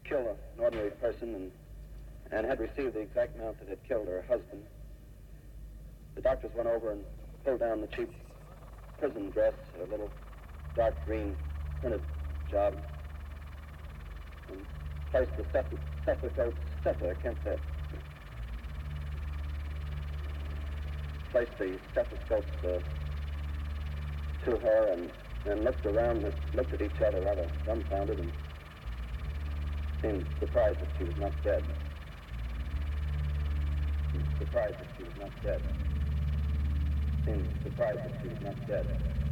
kill an ordinary person and had received the exact amount that had killed her husband. The doctors went over and pulled down the cheap prison dress, a little dark green printed job, and placed the stethoscopes to her and looked around and looked at each other rather dumbfounded and seemed surprised that she was not dead. Seemed surprised that she was not dead.